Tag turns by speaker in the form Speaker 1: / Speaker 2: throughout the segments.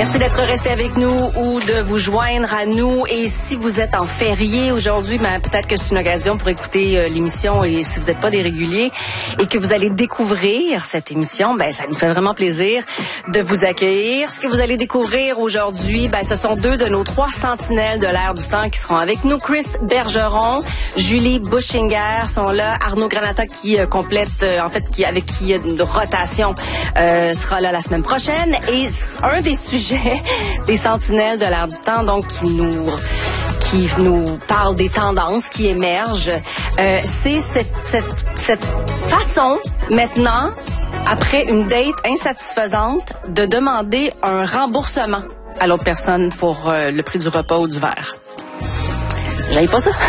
Speaker 1: Merci d'être resté avec nous ou de vous joindre à nous. Et si vous êtes en férié aujourd'hui, peut-être que c'est une occasion pour écouter l'émission. Et si vous n'êtes pas des réguliers et que vous allez découvrir cette émission, ça nous fait vraiment plaisir de vous accueillir. Ce que vous allez découvrir aujourd'hui, ce sont 2 de nos 3 sentinelles de l'air du temps qui seront avec nous. Chris Bergeron, Julie Buschinger sont là. Arnaud Granata qui complète, avec qui il y a une rotation, sera là la semaine prochaine. Et un des sujets des sentinelles de l'air du temps, donc qui nous parle des tendances qui émergent, c'est cette façon maintenant, après une date insatisfaisante, de demander un remboursement à l'autre personne pour le prix du repas ou du verre. J'aille pas ça.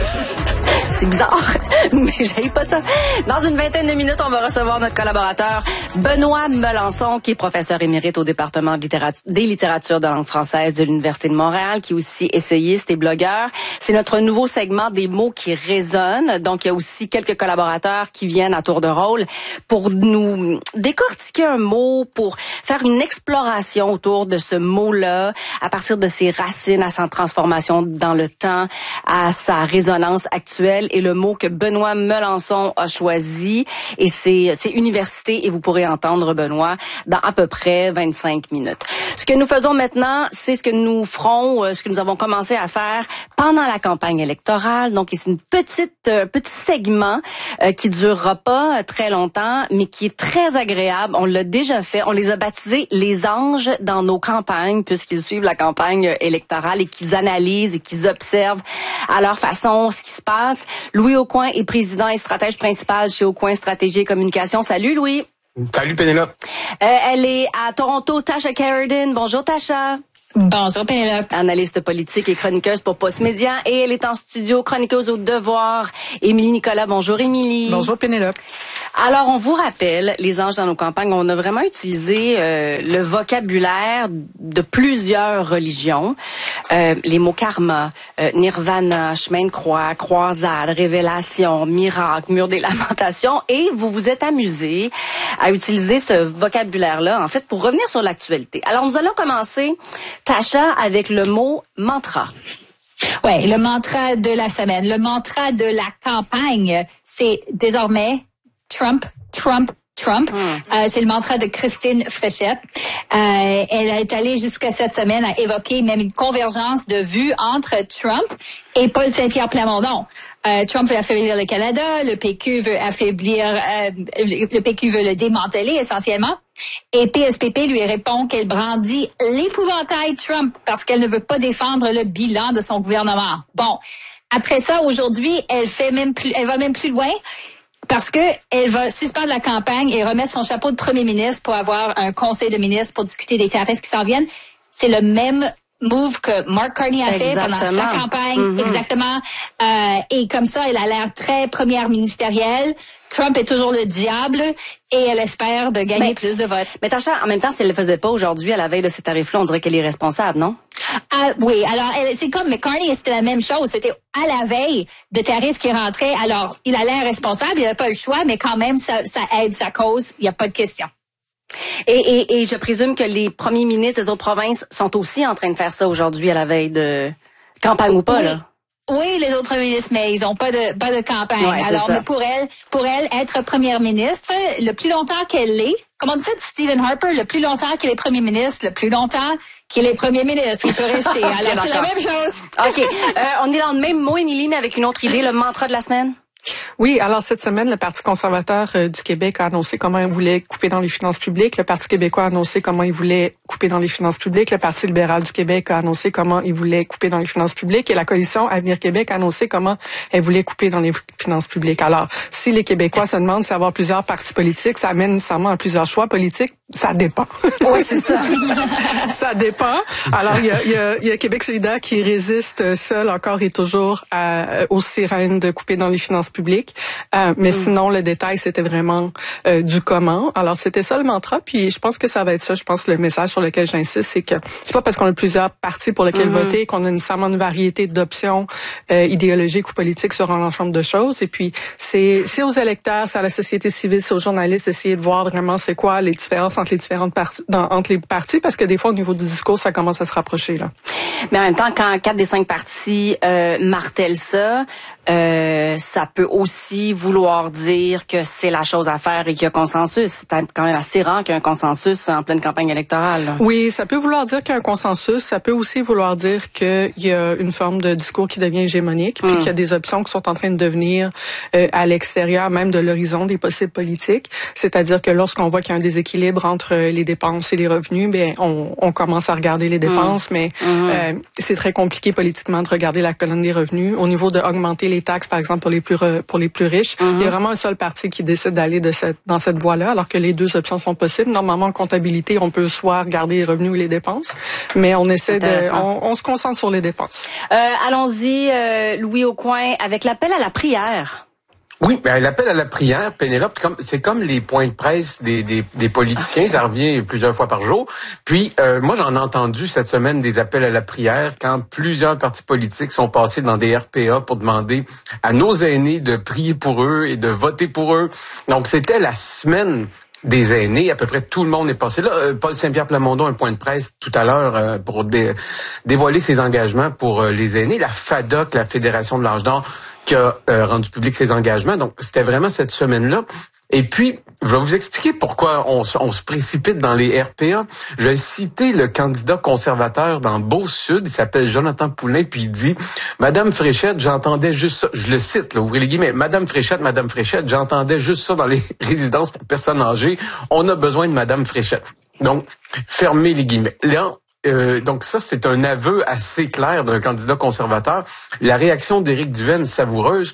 Speaker 1: C'est bizarre, mais j'aille pas ça. Dans une vingtaine de minutes, on va recevoir notre collaborateur Benoît Melançon, qui est professeur émérite au département des littératures de langue française de l'Université de Montréal, qui est aussi essayiste et blogueur. C'est notre nouveau segment des mots qui résonnent. Donc, il y a aussi quelques collaborateurs qui viennent à tour de rôle pour nous décortiquer un mot, pour faire une exploration autour de ce mot-là, à partir de ses racines, à sa transformation dans le temps, à sa résonance actuelle. Et le mot que Benoît Melançon a choisi, et c'est université, et vous pourrez entendre Benoît dans à peu près 25 minutes. Ce que nous faisons maintenant, c'est ce que nous ferons, ce que nous avons commencé à faire pendant la campagne électorale. Donc, c'est une petit segment qui durera pas très longtemps, mais qui est très agréable. On l'a déjà fait. On les a baptisés les anges dans nos campagnes, puisqu'ils suivent la campagne électorale et qu'ils analysent et qu'ils observent à leur façon ce qui se passe. Louis Aucoin est président et stratège principal chez Aucoin Stratégie et Communication. Salut Louis.
Speaker 2: Salut Pénélope.
Speaker 1: Elle est à Toronto, Tasha Carradine. Bonjour Tasha.
Speaker 3: Bonjour Pénélope.
Speaker 1: Analyste politique et chroniqueuse pour Postmédia. Et elle est en studio, chroniqueuse au Devoir. Émilie Nicolas. Bonjour Émilie.
Speaker 4: Bonjour Pénélope.
Speaker 1: Alors, on vous rappelle, les anges dans nos campagnes, on a vraiment utilisé le vocabulaire de plusieurs religions. Les mots karma, nirvana, chemin de croix, croisade, révélation, miracle, mur des lamentations. Et vous vous êtes amusé à utiliser ce vocabulaire-là, en fait, pour revenir sur l'actualité. Alors, nous allons commencer, Tasha, avec le mot mantra.
Speaker 3: Ouais, le mantra de la semaine, le mantra de la campagne, c'est désormais Trump. C'est le mantra de Christine Fréchette. Elle est allée jusqu'à cette semaine à évoquer même une convergence de vues entre Trump et Paul Saint-Pierre Plamondon. Trump veut affaiblir le Canada, le PQ veut le PQ veut le démanteler essentiellement. Et PSPP lui répond qu'elle brandit l'épouvantail Trump parce qu'elle ne veut pas défendre le bilan de son gouvernement. Bon, après ça, aujourd'hui, elle va même plus loin. Parce que elle va suspendre la campagne et remettre son chapeau de premier ministre pour avoir un conseil de ministres pour discuter des tarifs qui s'en viennent. C'est le même move que Mark Carney a fait pendant sa campagne. Mm-hmm. Exactement. Et comme ça, elle a l'air très première ministérielle. Trump est toujours le diable et elle espère de gagner plus de votes.
Speaker 1: Mais Tasha, en même temps, si elle ne le faisait pas aujourd'hui à la veille de ces tarifs-là, on dirait qu'elle est responsable, non?
Speaker 3: Oui, alors c'est comme McCartney, c'était la même chose. C'était à la veille de tarifs qui rentraient. Alors, il a l'air responsable, il n'a pas le choix, mais quand même, ça aide sa cause. Il n'y a pas de question.
Speaker 1: Et je présume que les premiers ministres des autres provinces sont aussi en train de faire ça aujourd'hui à la veille de campagne ou pas, là?
Speaker 3: Oui, les autres premiers ministres, mais ils n'ont pas de campagne. Ouais, alors, mais pour elle, être première ministre, le plus longtemps qu'elle l'est, comme on disait de Stephen Harper, le plus longtemps qu'il est premier ministre, le plus longtemps qu'il est premier ministre, il peut rester. Alors, okay, c'est la même chose.
Speaker 1: OK. On est dans le même mot, Émilie, mais avec une autre idée, le mantra de la semaine?
Speaker 4: Oui, alors cette semaine, le Parti conservateur du Québec a annoncé comment il voulait couper dans les finances publiques. Le Parti québécois a annoncé comment il voulait couper dans les finances publiques. Le Parti libéral du Québec a annoncé comment il voulait couper dans les finances publiques. Et la coalition Avenir Québec a annoncé comment elle voulait couper dans les finances publiques. Alors, si les Québécois se demandent si avoir plusieurs partis politiques, ça amène nécessairement à plusieurs choix politiques, ça dépend.
Speaker 1: Oui, c'est ça.
Speaker 4: Ça dépend. Alors, il y a Québec solidaire qui résiste seul encore et toujours aux sirènes de couper dans les finances publiques. Mais sinon, le détail, c'était vraiment du comment. Alors, c'était ça le mantra. Puis, je pense que ça va être ça. Je pense que le message sur lequel j'insiste, c'est que c'est pas parce qu'on a plusieurs partis pour lesquels voter qu'on a nécessairement une variété d'options idéologiques ou politiques sur un ensemble de choses. Et puis, c'est aux électeurs, c'est à la société civile, c'est aux journalistes d'essayer de voir vraiment c'est quoi les différences différence entre les différentes parties, entre les partis, parce que des fois, au niveau du discours, ça commence à se rapprocher, là.
Speaker 1: Mais en même temps, quand 4 des 5 partis martèlent ça peut aussi vouloir dire que c'est la chose à faire et qu'il y a consensus. C'est quand même assez rare qu'il y ait un consensus en pleine campagne électorale, là. Oui,
Speaker 4: ça peut vouloir dire qu'il y a un consensus. Ça peut aussi vouloir dire qu'il y a une forme de discours qui devient hégémonique, puis qu'il y a des options qui sont en train de devenir à l'extérieur même de l'horizon des possibles politiques. C'est-à-dire que lorsqu'on voit qu'il y a un déséquilibre entre les dépenses et les revenus, bien on commence à regarder les dépenses, mais c'est très compliqué politiquement de regarder la colonne des revenus. Au niveau de augmenter les taxes, par exemple, pour les plus riches, il y a vraiment un seul parti qui décide d'aller dans cette voie-là, alors que les deux options sont possibles. Normalement, en comptabilité, on peut soit regarder les revenus ou les dépenses, mais on essaie on se concentre sur les dépenses.
Speaker 1: Allons-y, Louis Aucoin, avec l'appel à la prière.
Speaker 2: Oui, ben, l'appel à la prière, Pénélope, c'est comme les points de presse des politiciens, ça revient plusieurs fois par jour. Puis, moi, j'en ai entendu cette semaine des appels à la prière quand plusieurs partis politiques sont passés dans des RPA pour demander à nos aînés de prier pour eux et de voter pour eux. Donc, c'était la semaine des aînés, à peu près tout le monde est passé là. Paul Saint-Pierre Plamondon, un point de presse tout à l'heure pour dévoiler ses engagements pour les aînés. La FADOC, la Fédération de l'Âge d'Or, qui a rendu public ses engagements. Donc, c'était vraiment cette semaine-là. Et puis, je vais vous expliquer pourquoi on se précipite dans les RPA. Je vais citer le candidat conservateur dans Beau-Sud, il s'appelle Jonathan Poulin, puis il dit « Madame Fréchette, j'entendais juste ça. » Je le cite, là, ouvrez les guillemets. « Madame Fréchette, j'entendais juste ça dans les résidences pour personnes âgées. On a besoin de Madame Fréchette. » Donc, fermez les guillemets. Là, donc ça, c'est un aveu assez clair d'un candidat conservateur. La réaction d'Éric Duhaime, savoureuse,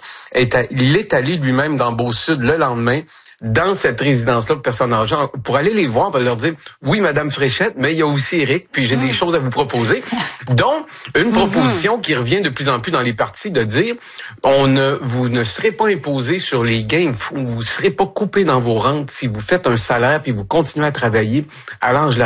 Speaker 2: il est allé lui-même dans Beau-Sud le lendemain, dans cette résidence-là pour personnes âgées, pour aller les voir, pour leur dire « Oui, Madame Fréchette, mais il y a aussi Éric, puis j'ai des choses à vous proposer. » Donc, une proposition qui revient de plus en plus dans les partis de dire « Vous ne serez pas imposé sur les gains, vous ne serez pas coupé dans vos rentes si vous faites un salaire puis vous continuez à travailler à l'âge de la retraite. »